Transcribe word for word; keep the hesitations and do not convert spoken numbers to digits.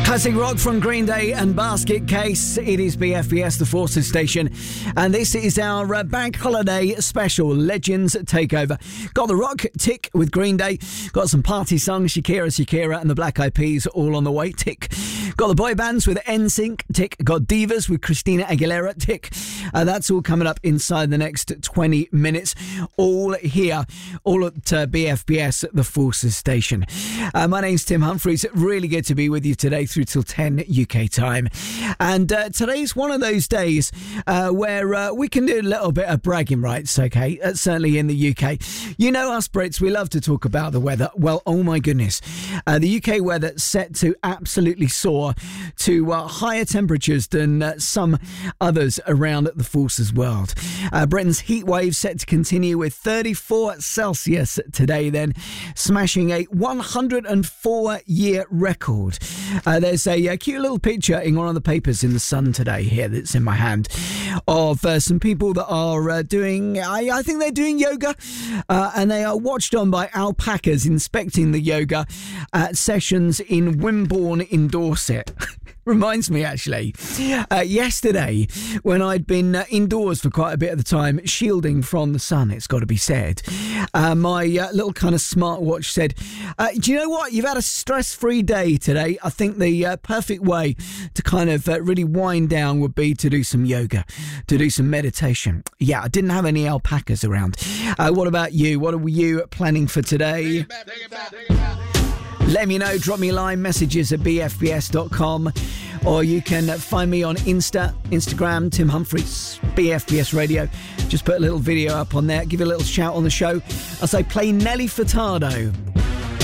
Classic rock from Green Day and Basket Case. It is B F B S, the Forces station, and this is our uh, bank holiday special Legends Takeover. Got the rock tick with Green Day, got some party songs, Shakira, Shakira and the Black Eyed Peas all on the way, tick. Got the boy bands with N Sync, tick. Got Divas with Christina Aguilera, tick. Uh, that's all coming up inside the next twenty minutes. All here, all at uh, B F B S, the Forces station. Uh, my name's Tim Humphries. Really good to be with you today through till ten U K time. And uh, today's one of those days uh, where uh, we can do a little bit of bragging rights, okay? Uh, certainly in the U K. You know us Brits, we love to talk about the weather. Well, oh my goodness. Uh, the U K weather set to absolutely soar to uh, higher temperatures than uh, some others around the Forces world. Uh, Britain's heat wave set to continue with thirty-four Celsius today then, smashing a one hundred four year record. Uh, there's a, a cute little picture in one of the papers in the Sun today here that's in my hand of uh, some people that are uh, doing, I, I think they're doing yoga, uh, and they are watched on by alpacas inspecting the yoga at sessions in Wimborne in Dorset. Reminds me, actually, uh, yesterday when I'd been uh, indoors for quite a bit of the time, shielding from the sun, it's got to be said, uh, my uh, little kind of smartwatch said, uh, do you know what? You've had a stress-free day today. I think the uh, perfect way to kind of uh, really wind down would be to do some yoga, to do some meditation. Yeah, I didn't have any alpacas around. Uh, what about you? What are you planning for today? Take it back, take it back, take it back. Let me know, drop me a line, messages at b f b s dot com, or you can find me on Insta, Instagram, Tim Humphries, B F B S Radio. Just put a little video up on there, give you a little shout on the show. I'll say play Nelly Furtado.